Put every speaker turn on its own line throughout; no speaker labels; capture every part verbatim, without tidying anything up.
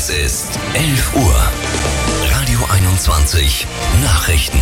Es ist elf Uhr. Radio einundzwanzig Nachrichten.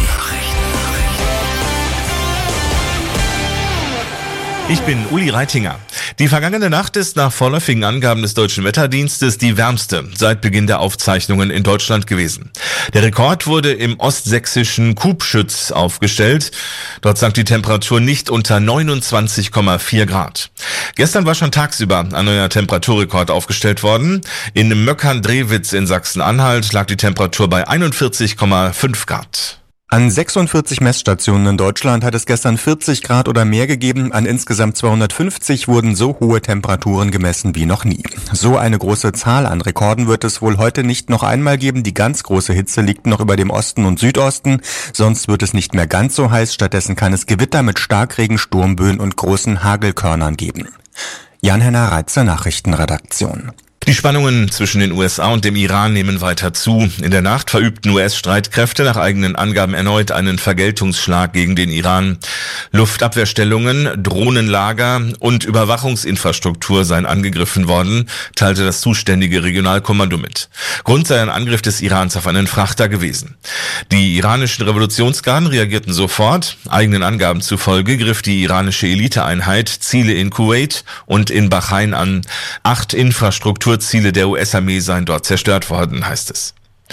Ich bin Uli Reitinger. Die vergangene Nacht ist nach vorläufigen Angaben des Deutschen Wetterdienstes die wärmste seit Beginn der Aufzeichnungen in Deutschland gewesen. Der Rekord wurde im ostsächsischen Kubschütz aufgestellt. Dort sank die Temperatur nicht unter neunundzwanzig Komma vier Grad. Gestern war schon tagsüber ein neuer Temperaturrekord aufgestellt worden. In Möckern-Drewitz in Sachsen-Anhalt lag die Temperatur bei einundvierzig Komma fünf Grad.
An sechsundvierzig Messstationen in Deutschland hat es gestern vierzig Grad oder mehr gegeben. An insgesamt zweihundertfünfzig wurden so hohe Temperaturen gemessen wie noch nie. So eine große Zahl an Rekorden wird es wohl heute nicht noch einmal geben. Die ganz große Hitze liegt noch über dem Osten und Südosten. Sonst wird es nicht mehr ganz so heiß. Stattdessen kann es Gewitter mit Starkregen, Sturmböen und großen Hagelkörnern geben. Jan-Henner Reitzer, Nachrichtenredaktion.
Die Spannungen zwischen den U S A und dem Iran nehmen weiter zu. In der Nacht verübten U S-Streitkräfte nach eigenen Angaben erneut einen Vergeltungsschlag gegen den Iran. Luftabwehrstellungen, Drohnenlager und Überwachungsinfrastruktur seien angegriffen worden, teilte das zuständige Regionalkommando mit. Grund sei ein Angriff des Irans auf einen Frachter gewesen. Die iranischen Revolutionsgarden reagierten sofort. Eigenen Angaben zufolge griff die iranische Eliteeinheit Ziele in Kuwait und in Bahrain an. Acht Infrastruktur Ziele der U S-Armee seien dort zerstört worden, heißt es.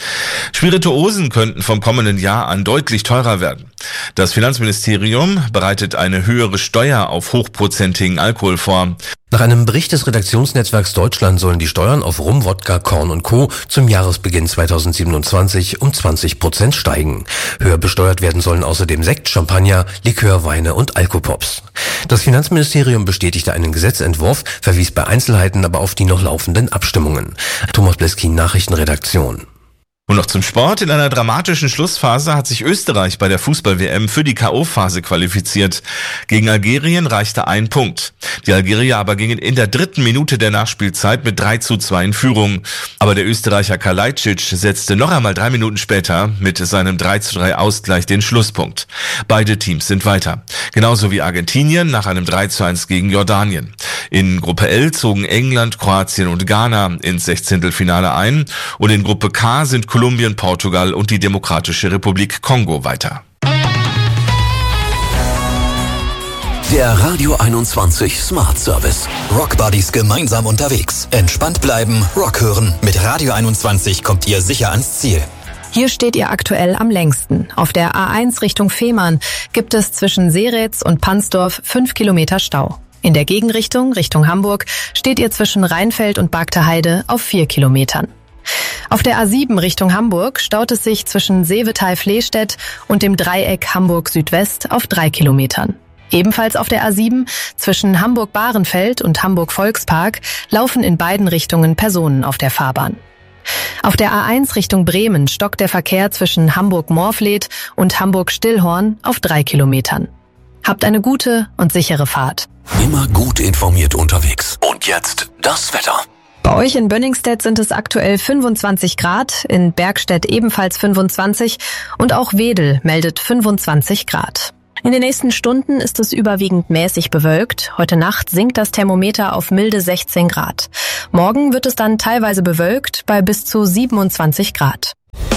Spirituosen könnten vom kommenden Jahr an deutlich teurer werden. Das Finanzministerium bereitet eine höhere Steuer auf hochprozentigen Alkohol vor.
Nach einem Bericht des Redaktionsnetzwerks Deutschland sollen die Steuern auf Rum, Wodka, Korn und Co. zum Jahresbeginn zweitausendsiebenundzwanzig um zwanzig Prozent steigen. Höher besteuert werden sollen außerdem Sekt, Champagner, Likör, Weine und Alkopops. Das Finanzministerium bestätigte einen Gesetzentwurf, verwies bei Einzelheiten aber auf die noch laufenden Abstimmungen. Thomas Bleskin, Nachrichtenredaktion.
Und noch zum Sport. In einer dramatischen Schlussphase hat sich Österreich bei der Fußball-W M für die K O-Phase qualifiziert. Gegen Algerien reichte ein Punkt. Die Algerier aber gingen in der dritten Minute der Nachspielzeit mit drei zu zwei in Führung. Aber der Österreicher Kalajdzic setzte noch einmal drei Minuten später mit seinem drei zu drei Ausgleich den Schlusspunkt. Beide Teams sind weiter. Genauso wie Argentinien nach einem drei zu eins gegen Jordanien. In Gruppe L zogen England, Kroatien und Ghana ins Sechzehntelfinale ein. Und in Gruppe K sind Kolumbien, Portugal und die Demokratische Republik Kongo weiter.
Der Radio einundzwanzig Smart Service. Rock Buddies gemeinsam unterwegs. Entspannt bleiben, Rock hören. Mit Radio einundzwanzig kommt ihr sicher ans Ziel.
Hier steht ihr aktuell am längsten. Auf der A eins Richtung Fehmarn gibt es zwischen Seretz und Pansdorf fünf Kilometer Stau. In der Gegenrichtung, Richtung Hamburg, steht ihr zwischen Rheinfeld und Bagterheide auf vier Kilometern. Auf der A sieben Richtung Hamburg staut es sich zwischen Seevetal-Flehstedt und dem Dreieck Hamburg Südwest auf drei Kilometern. Ebenfalls auf der A sieben zwischen Hamburg-Bahrenfeld und Hamburg-Volkspark laufen in beiden Richtungen Personen auf der Fahrbahn. Auf der A eins Richtung Bremen stockt der Verkehr zwischen Hamburg-Morfleet und Hamburg-Stillhorn auf drei Kilometern. Habt eine gute und sichere Fahrt.
Immer gut informiert unterwegs. Und jetzt das Wetter.
Bei euch in Bönningstedt sind es aktuell fünfundzwanzig Grad, in Bergstedt ebenfalls fünfundzwanzig und auch Wedel meldet fünfundzwanzig Grad. In den nächsten Stunden ist es überwiegend mäßig bewölkt. Heute Nacht sinkt das Thermometer auf milde sechzehn Grad. Morgen wird es dann teilweise bewölkt bei bis zu siebenundzwanzig Grad.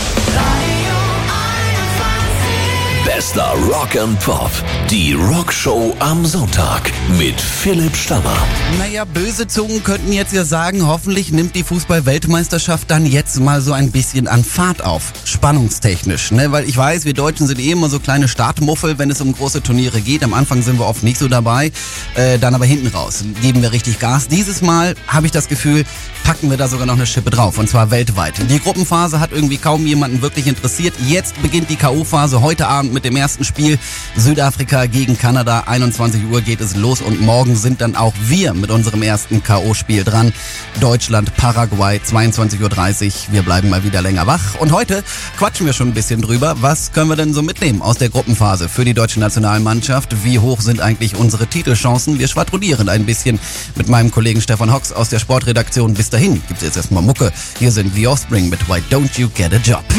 Bester Rock and Pop. Die Rockshow am Sonntag mit Philipp Stammer.
Naja, böse Zungen könnten jetzt ja sagen, hoffentlich nimmt die Fußball-Weltmeisterschaft dann jetzt mal so ein bisschen an Fahrt auf. Spannungstechnisch, ne? Weil ich weiß, wir Deutschen sind eh immer so kleine Startmuffel, wenn es um große Turniere geht. Am Anfang sind wir oft nicht so dabei, äh, dann aber hinten raus geben wir richtig Gas. Dieses Mal habe ich das Gefühl, packen wir da sogar noch eine Schippe drauf, und zwar weltweit. Die Gruppenphase hat irgendwie kaum jemanden wirklich interessiert. Jetzt beginnt die K O-Phase, heute Abend mit dem ersten Spiel. Südafrika gegen Kanada, einundzwanzig Uhr geht es los, und morgen sind dann auch wir mit unserem ersten K O-Spiel dran. Deutschland, Paraguay, zweiundzwanzig Uhr dreißig. Wir bleiben mal wieder länger wach. Und heute quatschen wir schon ein bisschen drüber. Was können wir denn so mitnehmen aus der Gruppenphase für die deutsche Nationalmannschaft? Wie hoch sind eigentlich unsere Titelchancen? Wir schwadronieren ein bisschen mit meinem Kollegen Stefan Hox aus der Sportredaktion. Bis dahin gibt's jetzt erstmal Mucke. Hier sind The Offspring mit Why Don't You Get a Job?